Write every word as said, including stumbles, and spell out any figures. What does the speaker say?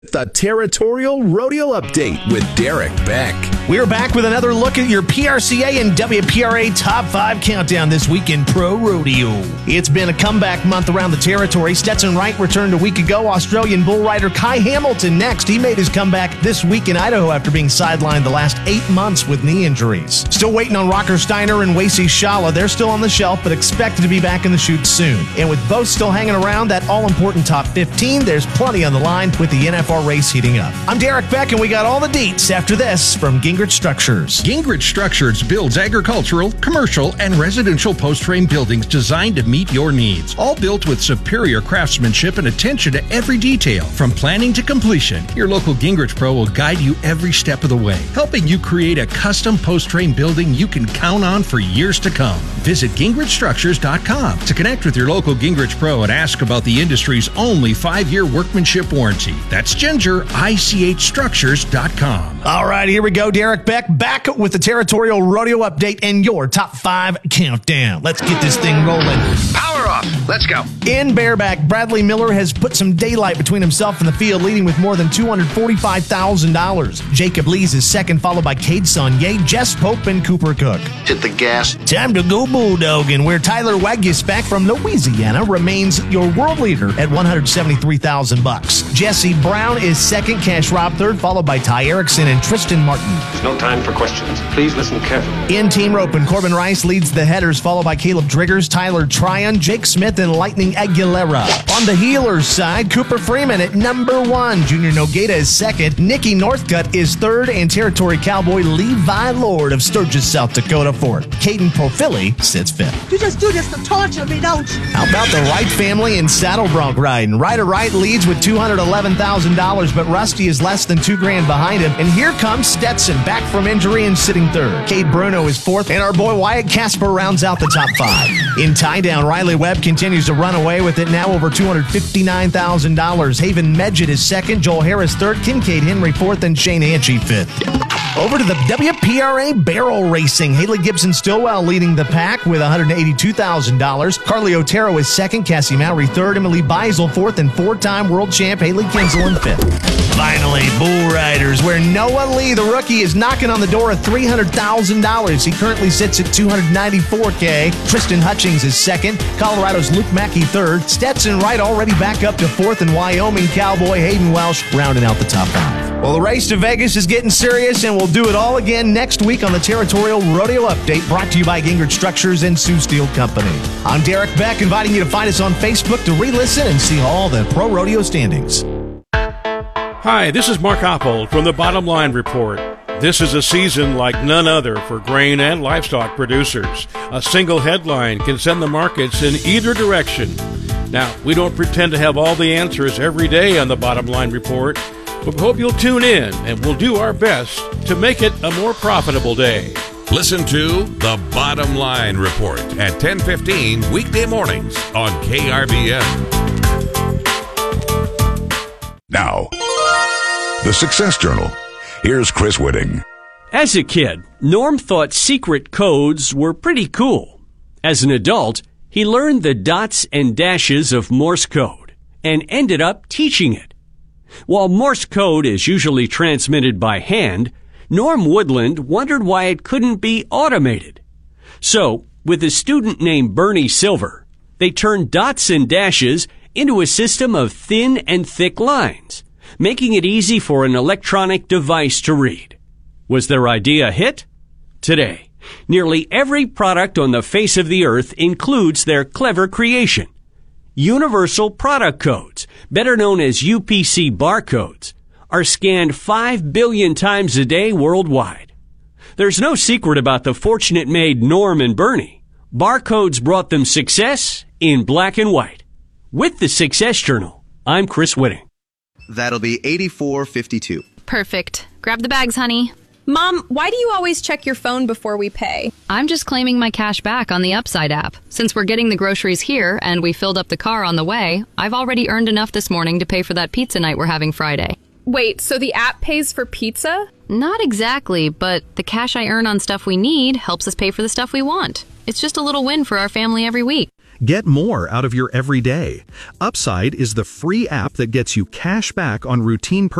The Territorial Rodeo Update with Derek Beck. We're back with another look at your P R C A and W P R A Top five Countdown this week in Pro Rodeo. It's been a comeback month around the territory. Stetson Wright returned a week ago. Australian bull rider Kai Hamilton next. He made his comeback this week in Idaho after being sidelined the last eight months with knee injuries. Still waiting on Rocker Steiner and Wasey Shala. They're still on the shelf, but expected to be back in the chute soon. And with both still hanging around that all-important top fifteen, there's plenty on the line with the N F R race heating up. I'm Derek Beck, and we got all the deets after this from Gingrich Structures. Gingrich Structures builds agricultural, commercial, and residential post-frame buildings designed to meet your needs. All built with superior craftsmanship and attention to every detail. From planning to completion, your local Gingrich Pro will guide you every step of the way, helping you create a custom post-frame building you can count on for years to come. Visit gingrich structures dot com to connect with your local Gingrich Pro and ask about the industry's only five-year workmanship warranty. That's Ginger, I C H structures dot com. All right, here we go. Derek Beck back with the Territorial Rodeo Update and your Top five Countdown. Let's get this thing rolling. Power off. Let's go. In bareback, Bradley Miller has put some daylight between himself and the field, leading with more than two hundred forty-five thousand dollars. Jacob Lees is second, followed by Cade Saunier, Jess Pope, and Cooper Cook. Hit the gas. Time to go bulldogging, where Tyler Waguespack from Louisiana remains your world leader at one hundred seventy-three thousand bucks. Jesse Brown is second, Cash Rob third, followed by Ty Erickson and Tristan Martin. There's no time for questions. Please listen carefully. In team roping, Corbin Rice leads the headers, followed by Caleb Driggers, Tyler Tryon, Jake Smith, and Lightning Aguilera. On the heelers side, Cooper Freeman at number one. Junior Nogata is second. Nikki Northcutt is third, and Territory Cowboy Levi Lord of Sturgis, South Dakota fourth. Caden Profili sits fifth. You just do this to torture me, don't you? How about the Wright family in saddle bronc riding? Ryder Wright leads with two hundred eleven thousand dollars, but Rusty is less than two grand behind him. And here comes Stetson, back from injury and sitting third. Cade Bruno is fourth, and our boy Wyatt Casper rounds out the top five. In tie-down, Riley Webb continues to run away with it, now over two hundred fifty-nine thousand dollars. Haven Medjid is second, Joel Harris third, Kincaid Henry fourth, and Shane Anchey fifth. Over to the W P R A barrel racing. Haley Gibson Stillwell leading the pack with one hundred eighty-two thousand dollars. Carly Otero is second, Cassie Mowry third, Emily Beisel fourth, and four-time world champ Haley Kinsel in fifth. Finally, bull riders, where Noah Lee, the rookie, is knocking on the door of three hundred thousand dollars. He currently sits at two hundred ninety-four thousand dollars. Tristan Hutchings is second. Colorado's Luke Mackey third. Stetson Wright already back up to fourth, and Wyoming Cowboy Hayden Welsh rounding out the top five. Well, the race to Vegas is getting serious, and we'll do it all again next week on the Territorial Rodeo Update, brought to you by Gingrich Structures and Sioux Steel Company. I'm Derek Beck, inviting you to find us on Facebook to re-listen and see all the pro rodeo standings. Hi, this is Mark Oppold from the Bottom Line Report. This is a season like none other for grain and livestock producers. A single headline can send the markets in either direction. Now, we don't pretend to have all the answers every day on the Bottom Line Report, but we hope you'll tune in, and we'll do our best to make it a more profitable day. Listen to The Bottom Line Report at ten fifteen weekday mornings on K R B N. Now, the Success Journal. Here's Chris Whitting. As a kid, Norm thought secret codes were pretty cool. As an adult, he learned the dots and dashes of Morse code and ended up teaching it. While Morse code is usually transmitted by hand, Norm Woodland wondered why it couldn't be automated. So, with a student named Bernie Silver, they turned dots and dashes into a system of thin and thick lines, making it easy for an electronic device to read. Was their idea a hit? Today, nearly every product on the face of the earth includes their clever creation. Universal Product Codes, better known as U P C barcodes, are scanned five billion times a day worldwide. There's no secret about the fortune it made Norm and Bernie. Barcodes brought them success in black and white. With the Success Journal, I'm Chris Whitting. That'll be eighty-four fifty-two. Perfect. Grab the bags, honey. Mom, why do you always check your phone before we pay? I'm just claiming my cash back on the Upside app. Since we're getting the groceries here and we filled up the car on the way, I've already earned enough this morning to pay for that pizza night we're having Friday. Wait, so the app pays for pizza? Not exactly, but the cash I earn on stuff we need helps us pay for the stuff we want. It's just a little win for our family every week. Get more out of your everyday. Upside is the free app that gets you cash back on routine purchases